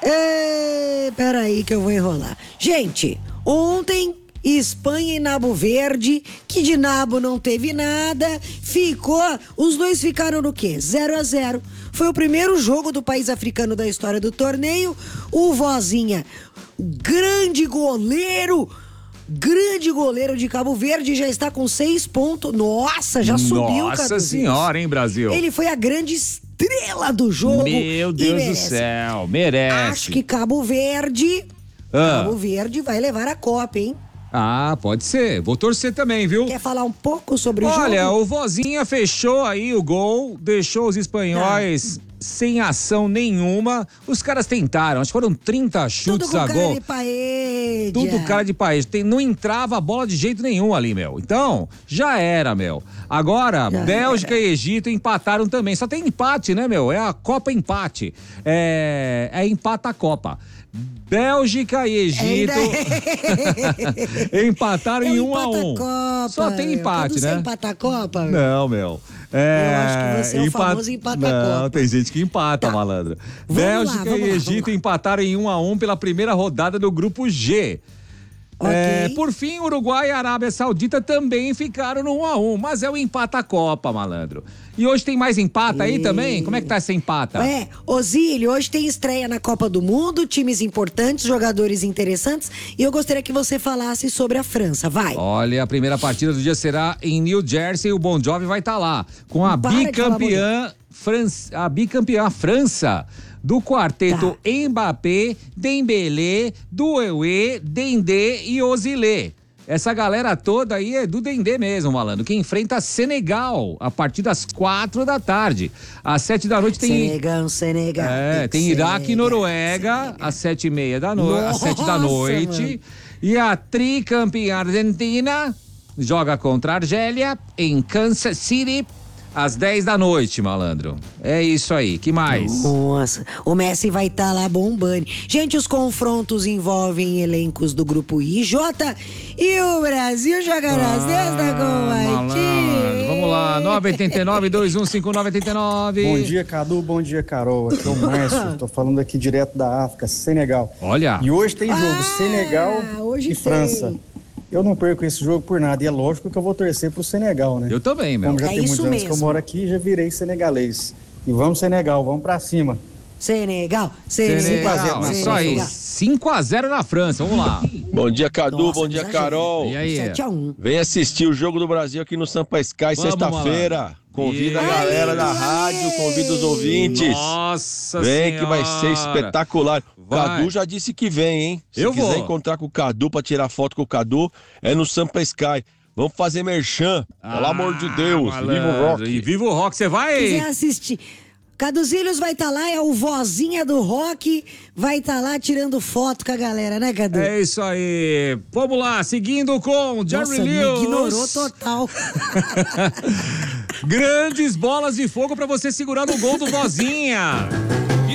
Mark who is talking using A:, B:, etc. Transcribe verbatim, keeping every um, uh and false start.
A: É, peraí que eu vou enrolar. Gente, ontem, Espanha e Nabo Verde, que de nabo não teve nada, ficou, os dois ficaram no quê? zero a zero. Foi o primeiro jogo do país africano da história do torneio. O Vozinha, grande goleiro, grande goleiro de Cabo Verde, já está com seis pontos. Nossa, já subiu.
B: Nossa senhora, hein, Brasil?
A: Ele foi a grande estrela do jogo.
B: Meu Deus do céu, merece.
A: Acho que Cabo Verde,
B: ah.
A: Cabo Verde vai levar a Copa, hein?
B: Ah, pode ser. Vou torcer também, viu?
A: Quer falar um pouco sobre o jogo?
B: Olha, o Vozinha fechou aí o gol, deixou os espanhóis ah. sem ação nenhuma. Os caras tentaram, acho que foram trinta chutes
A: Tudo com
B: a
A: cara
B: gol.
A: de paella.
B: Tudo cara de paella. Tem, não entrava a bola de jeito nenhum ali, meu. Então, já era, meu. Agora, já Bélgica era. E Egito empataram também. Só tem empate, né, meu? É a Copa Empate. É, é empata a Copa. Bélgica e Egito empataram em um a um. Só tem empate,
A: meu.
B: né?
A: Você empata a Copa? Meu?
B: Não, meu. É,
A: eu acho que você é o
B: empat...
A: famoso empata a Copa.
B: Não, tem gente que empata, tá. Malandro.
A: Vamos
B: Bélgica
A: lá,
B: e
A: lá,
B: Egito empataram em um a um pela primeira rodada do grupo G.
A: Okay.
B: É, por fim, Uruguai e Arábia Saudita também ficaram no um a um, mas é o empata a Copa, malandro. E hoje tem mais empata aí e... também? Como é que tá essa empata?
A: É, Ozílio, hoje tem estreia na Copa do Mundo, times importantes, jogadores interessantes, e eu gostaria que você falasse sobre a França, vai.
B: Olha, a primeira partida do dia será em New Jersey e o Bon Jovi vai estar tá lá, com a Para bicampeã, Fran... a bicampeã França. Do quarteto tá. Mbappé, Dembélé, Doué, Dendé e Ozilé. Essa galera toda aí é do Dendê mesmo, malandro, que enfrenta Senegal a partir das quatro da tarde. Às sete da noite tem...
A: Senegal, Senegal.
B: É, tem Iraque e Noruega, Senegal. Às sete e meia da noite, às sete da noite. Mano. E a tricampeã Argentina joga contra a Argélia em Kansas City, às dez da noite, malandro. É isso aí, que mais?
A: Nossa, o Messi vai estar tá lá bombando. Gente, os confrontos envolvem elencos do grupo I J e o Brasil jogará às dez da com Haiti.
B: Vamos lá, nove oito nove, dois um cinco nove oito nove.
C: Bom dia, Cadu, bom dia, Carol. Aqui é o Márcio, tô falando aqui direto da África, Senegal.
B: Olha.
C: E hoje tem jogo
A: ah,
C: Senegal
A: hoje
C: e
A: tem.
C: França. Eu não perco esse jogo por nada, e é lógico que eu vou torcer pro Senegal, né?
B: Eu também, meu.
C: Como já
A: é
C: tem muitos
A: isso
C: anos
A: mesmo.
C: que eu moro aqui, já virei senegalês. E vamos Senegal, vamos pra cima.
A: Senegal, Senegal.
B: Senegal. É isso aí, cinco a zero na França, vamos lá.
D: Bom dia, Cadu,
A: Nossa,
D: bom dia, Carol.
B: E aí?
A: sete a um.
D: Vem assistir o Jogo do Brasil aqui no Sampa Sky, sexta-feira. Convida a galera da rádio, convida os ouvintes.
B: Nossa
D: Vem
B: senhora.
D: que vai ser espetacular.
B: Vai.
D: Cadu já disse que vem, hein? Se
B: Eu
D: quiser
B: vou.
D: encontrar com o Cadu pra tirar foto com o Cadu, é no Sampa Sky. Vamos fazer merchan,
B: Ah,
D: pelo amor de Deus.
B: malandro.
D: Viva o rock.
B: E viva o rock, você vai?
A: Quiser assistir. Caduzílios vai estar tá lá, é o Vozinha do rock, vai estar tá lá tirando foto com a galera, né, Cadu?
B: É isso aí. Vamos lá, seguindo com Jerry
A: Nossa,
B: Lewis.
A: me ignorou total.
B: Grandes bolas de fogo pra você segurar no gol do Vozinha.